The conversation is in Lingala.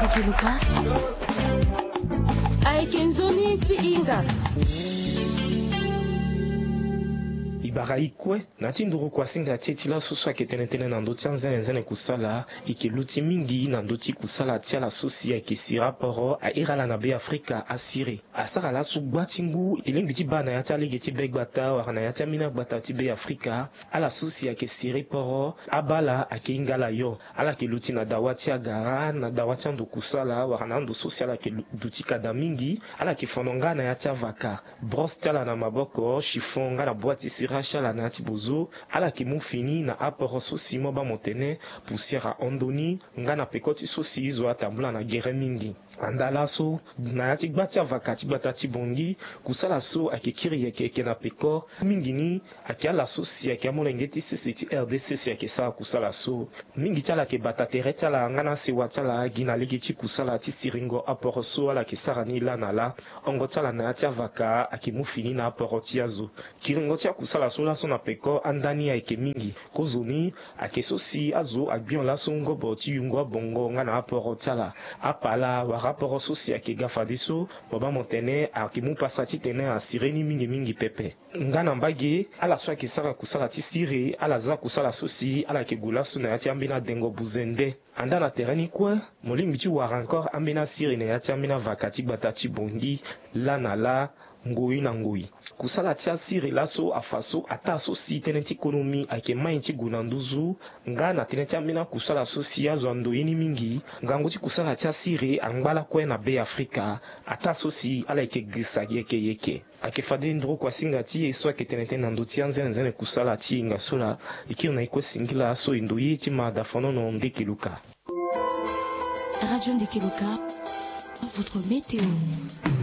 Ndikiluka Aikenzoni ti inga Ibaraikwe na tinduru kwa singa tietila suswa ketenetene na ndoti nzene kusala ikeluti mingi na ndoti kusala tia la sosi ya kesira poro a irala na be Afrika asiri asara la sugbatingu ilingiti bana ya tali geti begbata wana ya tamina gbata ti be Afrika ala sosi ya kesiri poro abala akeingala yo ala keluti na dawati agara na dawati ndo kusala wana ndo sosi ala keluti kada mingi ala kefononga na ya tia vaka bros tala na maboko chifonga na boîte sira la nati bozo ala kimu fini na aporo sosi moba motene poussière ondoni ngana pekoti sosi izo atambula na gere mingi andala so na yati gbatia vakati batati bongi kusala so akekiri yeke na peko mingi ni akiala sosi akiamula ngeti sisiti RDC akesa kusala so mingi tala ke batatere tala ngana se watala gina legiti kusala ti siringo aporo so ala kesara ni la na la ongo tala na yati vaka akimu fini na aporo ti azo kiringo tia kusala so la so na peko andani ya eke mingi kozoni akesosi azo agbion la so ngobo ti yungo bongo ngana aporo tala apala wa raporo sosi ake gafadiso boba motene akimu pasati tene a sireni mingi pepe ngana mbage ala so akesara kusala ti sire ala za kusala sosi ala ke gula so na yati ambina dengo buzende anda na tereni kwe molingi ti war encore ambina sire na yati ambina vakati batati bongi la na la ngoi na ngoi kusala tia siri laso afaso ata sosi teneti ekonomi ake mai ti guna nduzu nga na teneti amina kusala sosi azo andoyini mingi ngango ti kusala tia siri angbala kue na be Afrika ata sosi ala ike gisa yeke ake fade ndro kwa singa ti eso ake tenete na ndo ti nzene kusala ti inga sola ikiri na ikwe singila so indoyi ti ma dafonono Ndikiluka Radio Ndikiluka, votre météo.